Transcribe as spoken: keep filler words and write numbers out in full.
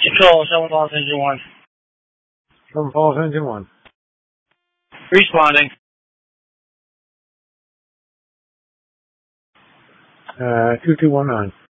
Control, seven Falls Engine one. seven Falls Engine one. Responding. Uh, two two one nine.